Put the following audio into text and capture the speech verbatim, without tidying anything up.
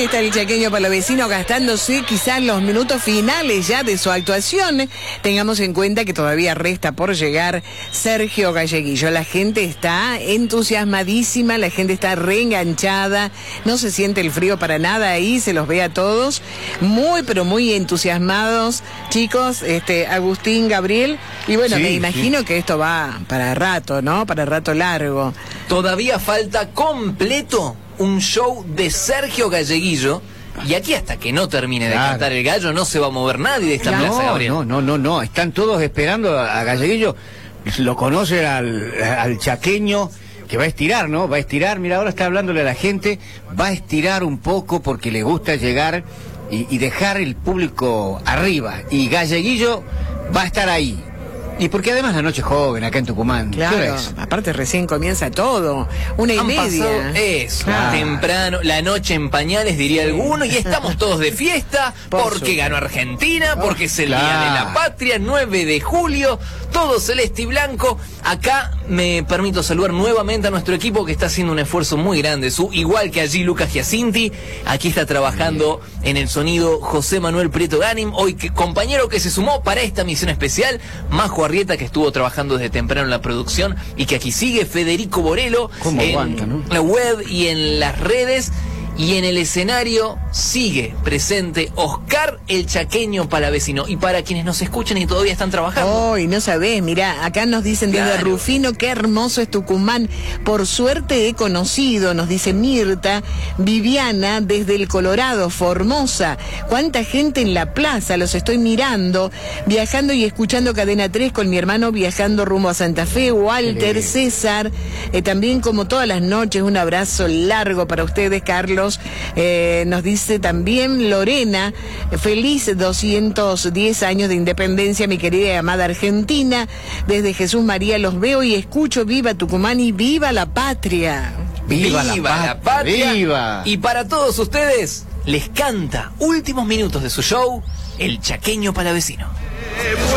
está el chaqueño palavecino gastándose quizás los minutos finales ya de su actuación. Tengamos en cuenta que todavía resta por llegar Sergio Galleguillo. La gente está entusiasmadísima, la gente está reenganchada, no se siente el frío para nada ahí, se los ve a todos muy pero muy entusiasmados, chicos, este Agustín, Gabriel, y bueno, sí, me imagino sí. que esto va para rato, ¿no? Para rato largo. Todavía falta completo un show de Sergio Galleguillo. Y aquí hasta que no termine de claro. cantar el gallo no se va a mover nadie de esta no, plaza, Gabriel. No, no, no, no, están todos esperando a, a Galleguillo. Lo conocen al, al chaqueño que va a estirar, ¿no? Va a estirar, mira, ahora está hablándole a la gente, va a estirar un poco porque le gusta llegar y, y dejar el público arriba. Y Galleguillo va a estar ahí. Y porque además la noche es joven acá en Tucumán. Claro, aparte recién comienza todo, una y Han media. Eso, claro. temprano, la noche en pañales diría sí. alguno, y estamos todos de fiesta, Por porque supuesto. ganó Argentina, porque es el claro. Día de la Patria, nueve de julio, todo celeste y blanco. Acá me permito saludar nuevamente a nuestro equipo que está haciendo un esfuerzo muy grande, su, igual que allí Lucas Giacinti, aquí está trabajando sí. en el sonido José Manuel Prieto Ganim, hoy que, compañero que se sumó para esta misión especial, Majo Arrieta, que estuvo trabajando desde temprano en la producción y que aquí sigue, Federico Borelo en aguanta, ¿no? la web y en las redes, y en el escenario sigue presente Oscar el Chaqueño Palavecino. Y para quienes nos escuchan y todavía están trabajando. Oh, y no sabés, mirá, acá nos dicen desde claro. Rufino, qué hermoso es Tucumán. Por suerte he conocido, nos dice Mirta, Viviana, desde el Colorado, Formosa. Cuánta gente en la plaza, los estoy mirando, viajando y escuchando Cadena tres con mi hermano viajando rumbo a Santa Fe, Walter, César, eh, también como todas las noches, un abrazo largo para ustedes, Carlos. Eh, nos dice también Lorena, feliz doscientos diez años de independencia, mi querida y amada Argentina. Desde Jesús María los veo y escucho, viva Tucumán y viva la patria. Viva, viva la, la patria. Viva. Y para todos ustedes, les canta últimos minutos de su show, El Chaqueño Palavecino.